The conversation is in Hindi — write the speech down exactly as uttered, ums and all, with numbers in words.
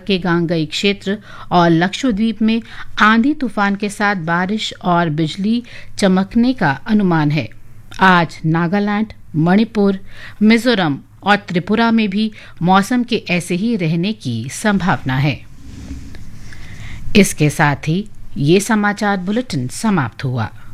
के गांगई क्षेत्र और लक्षद्वीप में आंधी तूफान के साथ बारिश और बिजली चमकने का अनुमान है। आज नागालैंड, मणिपुर, मिजोरम और त्रिपुरा में भी मौसम के ऐसे ही रहने की संभावना है। इसके साथ ही ये समाचार बुलेटिन समाप्त हुआ।